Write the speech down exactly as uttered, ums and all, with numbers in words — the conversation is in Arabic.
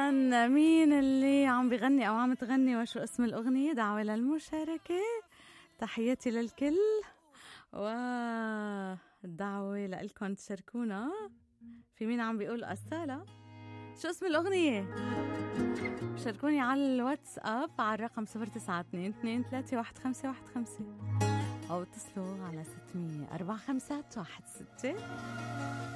إذا مين اللي عم بيغني أو عم تغني وشو اسم الأغنية؟ دعوة للمشاركة. تحياتي للكل والدعوة لإلكم تشاركونا. في مين عم بيقول أستالا شو اسم الأغنية؟ شاركوني على الواتساب على الرقم صفر تسعة اثنين اثنين ثلاثة واحد خمسة واحد خمسة أو اتصلوا على ستمية أربعة خمسة واحد ستة.